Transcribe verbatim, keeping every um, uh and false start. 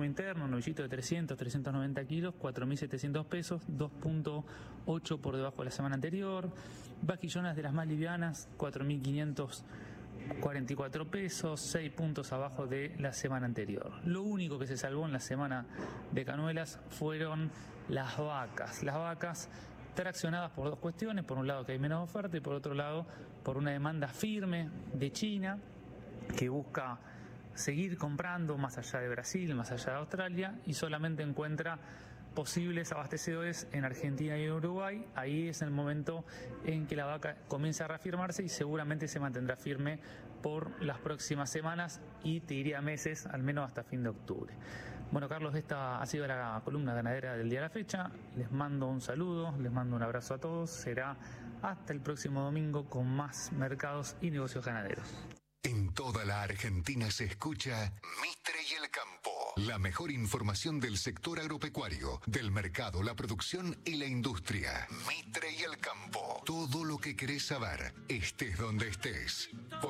consumo interno, novillito de trescientos, trescientos noventa kilos, cuatro mil setecientos pesos, dos punto ocho por debajo de la semana anterior. Vaquillonas de las más livianas, cuatro mil quinientos cuarenta y cuatro pesos, seis puntos abajo de la semana anterior. Lo único que se salvó en la semana de Canuelas fueron las vacas. Las vacas traccionadas por dos cuestiones: por un lado que hay menos oferta y por otro lado por una demanda firme de China que busca seguir comprando más allá de Brasil, más allá de Australia, y solamente encuentra posibles abastecedores en Argentina y Uruguay. Ahí es el momento en que la vaca comienza a reafirmarse y seguramente se mantendrá firme por las próximas semanas y te diría meses, al menos hasta fin de octubre. Bueno, Carlos, esta ha sido la columna ganadera del día de la fecha. Les mando un saludo, les mando un abrazo a todos. Será hasta el próximo domingo con más mercados y negocios ganaderos. En toda la Argentina se escucha Mitre y el Campo. La mejor información del sector agropecuario, del mercado, la producción y la industria. Mitre y el Campo. Todo lo que querés saber, estés donde estés.